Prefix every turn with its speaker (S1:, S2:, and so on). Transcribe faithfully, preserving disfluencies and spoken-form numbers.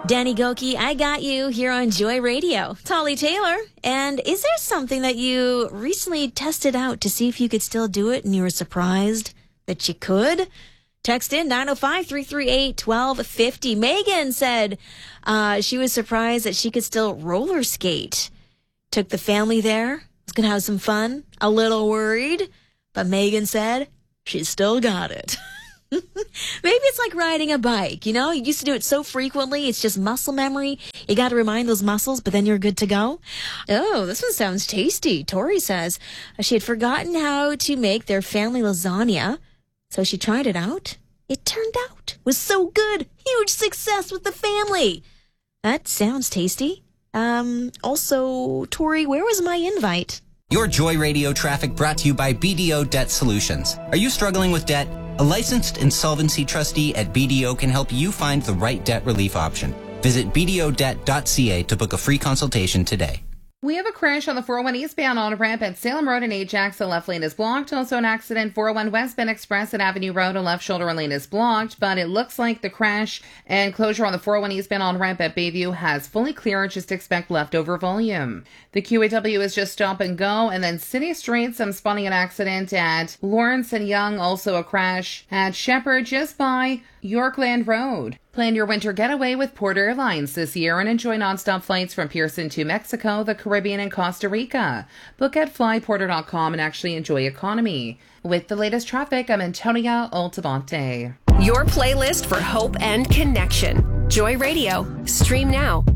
S1: Danny Goki, I got you here on Joy Radio. Tolly Taylor. And is there something that you recently tested out to see if you could still do it and you were surprised that you could? Text in nine oh five, three three eight, one two five oh. Megan said uh, she was surprised that she could still roller skate. Took the family there. Was going to have some fun. A little worried. But Megan said she still got it. Maybe it's like riding a bike, you know? You used to do it so frequently, it's just muscle memory. You got to remind those muscles, but then you're good to go. Oh, this one sounds tasty. Tori says she had forgotten how to make their family lasagna, so she tried it out. It turned out. It was so good. Huge success with the family. That sounds tasty. Um, also, Tori, where was my invite?
S2: Your Joy Radio traffic brought to you by B D O Debt Solutions. Are you struggling with debt? A licensed insolvency trustee at B D O can help you find the right debt relief option. Visit b d o debt dot c a to book a free consultation today.
S3: We have a crash on the four oh one eastbound on-ramp at Salem Road in Ajax. The left lane is blocked. Also an accident, four oh one westbound express at Avenue Road. A left shoulder lane is blocked, but it looks like the crash and closure on the four oh one eastbound on-ramp at Bayview has fully cleared. Just expect leftover volume. The Q A W is just stop and go. And then City Streets, I'm spotting an accident at Lawrence and Young. Also a crash at Shepherd just by Yorkland Road. Plan your winter getaway with Port Airlines this year and enjoy nonstop flights from Pearson to Mexico, the Caribbean, and Costa Rica. Book at fly porter dot com and actually enjoy economy. With the latest traffic, I'm Antonia Altamonte.
S4: Your playlist for hope and connection. Joy Radio. Stream now